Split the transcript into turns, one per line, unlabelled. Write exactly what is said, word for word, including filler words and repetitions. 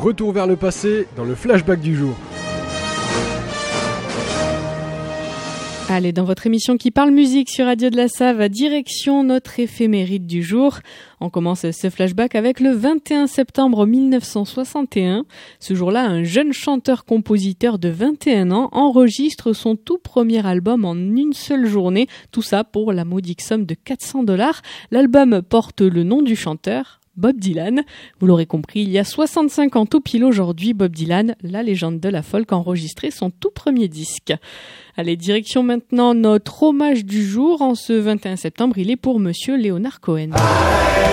Retour vers le passé dans le flashback du jour.
Allez, dans votre émission qui parle musique sur Radio de la Save, direction notre éphéméride du jour. On commence ce flashback avec le vingt et un septembre mille neuf cent soixante et un. Ce jour-là, un jeune chanteur-compositeur de vingt et un ans enregistre son tout premier album en une seule journée. Tout ça pour la modique somme de quatre cents dollars. L'album porte le nom du chanteur, Bob Dylan. Vous l'aurez compris, il y a soixante-cinq ans tout pile aujourd'hui, Bob Dylan, la légende de la folk, a enregistré son tout premier disque. Allez, direction maintenant notre hommage du jour. En ce vingt et un septembre, il est pour Monsieur Leonard Cohen.